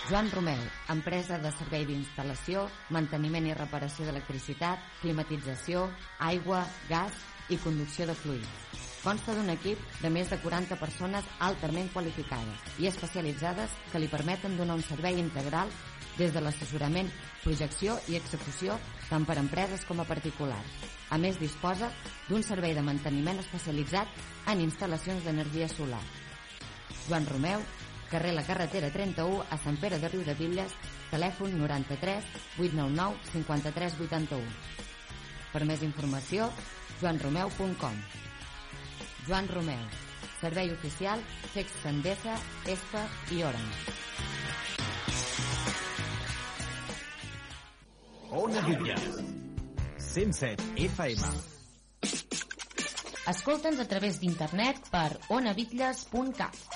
Joan Romeu, empresa de servei d'instal·lació, manteniment i reparació d'electricitat, climatització, aigua, gas i conducció de fluids. Consta d'un equip de més de 40 persones altament qualificades i especialitzades que li permeten donar un servei integral des de l'assessorament, projecció i execució tant per empreses com a particulars. A més, disposa d'un servei de manteniment especialitzat en instal·lacions d'energia solar. Joan Romeu, carrer La Carretera 31 a Sant Pere de Riudebitlles, telèfon 93 899 53 81. Per més informació, joanromeu.com. Joan Romeu, servei oficial Sext Endesa, ESPA i Orange. Ona Bitlles 107 FM. Escolta'ns a través d'internet per onabitlles.cat.